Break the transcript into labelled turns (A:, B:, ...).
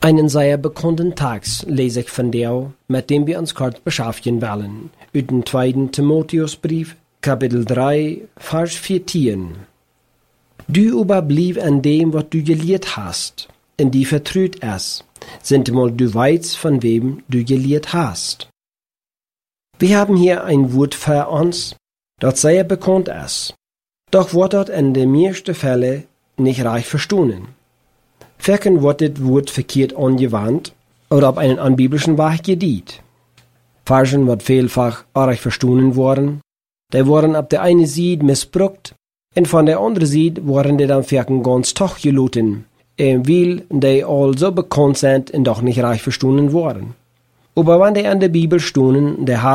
A: Einen sehr bekannten Text lese ich von dir, mit dem wir uns kurz beschäftigen wollen. Uit den 2. Timotheusbrief, Kapitel 3, Vers 14. Du aber blieb an dem, was du gelehrt hast, in die vertraut es, sintemal du weißt, von wem du gelehrt hast. Wir haben hier ein Wort für uns, das sehr bekannt ist, doch wird dort in den meisten Fällen nicht recht verstanden. Verken wird das Wort verkehrt angewandt oder auf einen unbiblischen Weg gedient. Versen wird vielfach arg verstanden worden, die wurden auf der einen Seite missbraucht und von der anderen Seite wurden die dann Verken ganz toch geloten, weil die all so bekannt sind und doch nicht recht verstanden wurden. Aber wenn die an der Bibel stunden, der